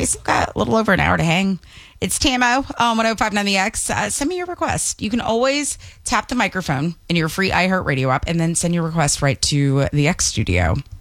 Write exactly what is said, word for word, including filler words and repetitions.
we still got a little over an hour to hang. It's Tamo on one oh five point nine The X. Uh, send me your request. You can always tap the microphone in your free iHeartRadio app and then send your request right to the X Studio.